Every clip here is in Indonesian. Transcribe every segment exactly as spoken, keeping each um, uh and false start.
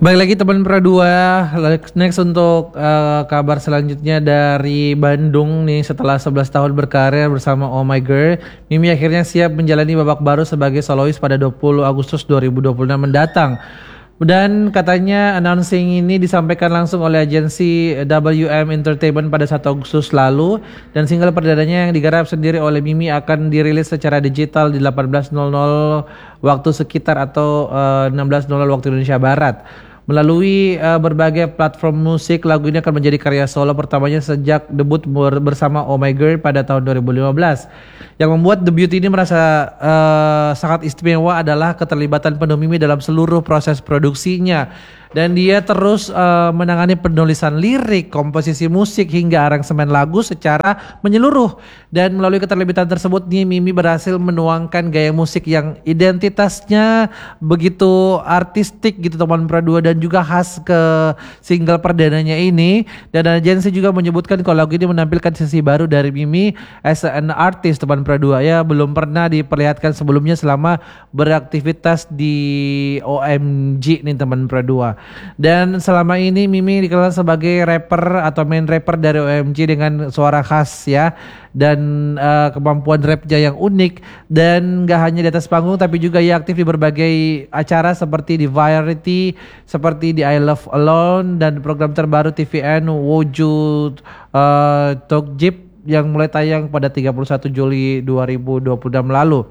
Baik lagi teman Pra dua, next untuk uh, kabar selanjutnya dari Bandung nih. Setelah sebelas tahun berkarir bersama Oh My Girl, Mimi akhirnya siap menjalani babak baru sebagai solois pada dua puluh Agustus dua ribu dua puluh enam mendatang. Dan katanya announcing ini disampaikan langsung oleh agensi W M Entertainment pada satu Agustus lalu. Dan single perdananya yang digarap sendiri oleh Mimi akan dirilis secara digital di delapan belas nol nol waktu sekitar atau uh, enam belas nol nol waktu Indonesia Barat. Melalui uh, berbagai platform musik, lagu ini akan menjadi karya solo pertamanya sejak debut ber- bersama Oh My Girl pada tahun dua ribu lima belas. Yang membuat debut ini merasa uh, sangat istimewa adalah keterlibatan penuh Mimi dalam seluruh proses produksinya. Dan dia terus uh, menangani penulisan lirik, komposisi musik hingga aransemen lagu secara menyeluruh. Dan melalui keterlibatan tersebut nih Mimi berhasil menuangkan gaya musik yang identitasnya begitu artistik gitu teman Pra dua, dan juga khas ke single perdananya ini. Dan agensi juga menyebutkan kalau lagu ini menampilkan sisi baru dari Mimi as an artist teman Pra dua, ya belum pernah diperlihatkan sebelumnya selama beraktivitas di O M G nih teman Pra dua. Dan selama ini Mimi dikenal sebagai rapper atau main rapper dari O M G dengan suara khas ya, dan uh, kemampuan rapnya yang unik. Dan gak hanya di atas panggung tapi juga ia aktif di berbagai acara seperti di Variety, seperti di I Love Alone, dan program terbaru T V N Wujud uh, Talk Jeep yang mulai tayang pada tiga puluh satu Juli dua ribu dua puluh enam lalu.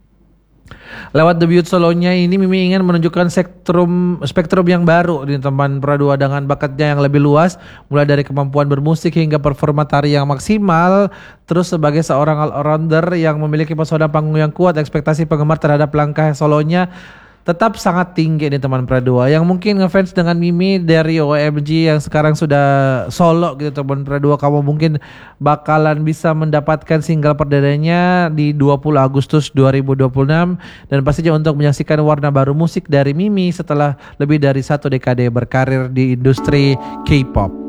Lewat debut solonya ini Mimi ingin menunjukkan spektrum spektrum yang baru di teman Pra dua dengan bakatnya yang lebih luas, mulai dari kemampuan bermusik hingga performa tari yang maksimal. Terus sebagai seorang all-rounder yang memiliki pesona panggung yang kuat, ekspektasi penggemar terhadap langkah solonya tetap sangat tinggi nih teman Pra dua. Yang mungkin ngefans dengan Mimi dari O M G yang sekarang sudah solo gitu teman Pra dua, kamu mungkin bakalan bisa mendapatkan single perdananya di dua puluh Agustus dua ribu dua puluh enam. Dan pastinya untuk menyaksikan warna baru musik dari Mimi setelah lebih dari satu dekade berkarir di industri K-pop.